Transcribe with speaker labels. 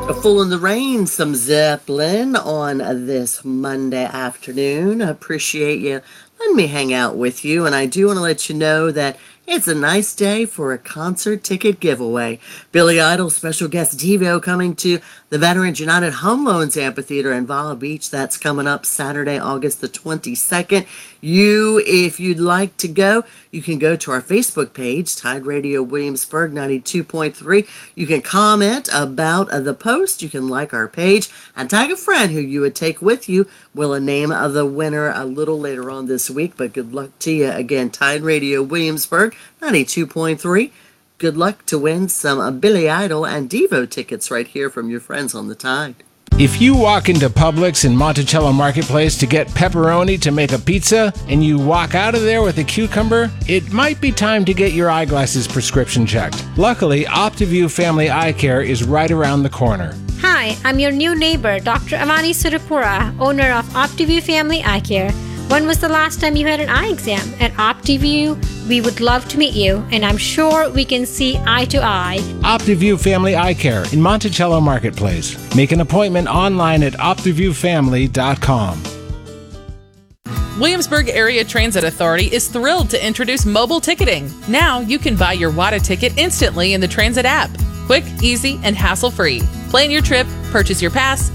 Speaker 1: A Fool in the Rain, some Zeppelin on this Monday afternoon. Appreciate you letting me hang out with you, and I do want to let you know that it's a nice day for a concert ticket giveaway. Billy Idol special guest Devo coming to the Veterans United Home Loans Amphitheater in Valhalla Beach. That's coming up Saturday, August the 22nd. If you'd like to go, you can go to our Facebook page, Tide Radio Williamsburg 92.3. You can comment about the post. You can like our page and tag a friend who you would take with you. We'll name the winner a little later on this week, but good luck to you. Again, Tide Radio Williamsburg 92.3. Good luck to win some Billy Idol and Devo tickets right here from your friends on the Tide.
Speaker 2: If you walk into Publix in Monticello Marketplace to get pepperoni to make a pizza and you walk out of there with a cucumber, it might be time to get your eyeglasses prescription checked. Luckily, OptiView Family Eye Care is right around the corner.
Speaker 3: Hi, I'm your new neighbor, Dr. Avani Surapura, owner of OptiView Family Eye Care. When was the last time you had an eye exam? At OptiView, we would love to meet you, and I'm sure we can see eye to eye.
Speaker 2: OptiView Family Eye Care in Monticello Marketplace. Make an appointment online at OptiViewFamily.com.
Speaker 4: Williamsburg Area Transit Authority is thrilled to introduce mobile ticketing. Now you can buy your WADA ticket instantly in the Transit app. Quick, easy, and hassle-free. Plan your trip, purchase your pass,